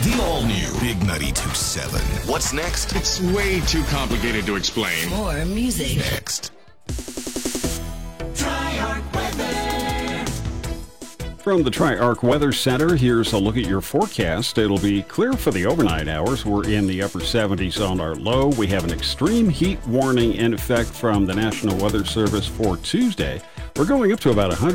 The all-new Big 92.7. What's next? It's way too complicated to explain. More music. Next. From the Tri-Arc Weather Center, here's a look at your forecast. It'll be clear for the overnight hours. We're in the upper 70s on our low. We have an extreme heat warning in effect from the National Weather Service for Tuesday. We're going up to about 100.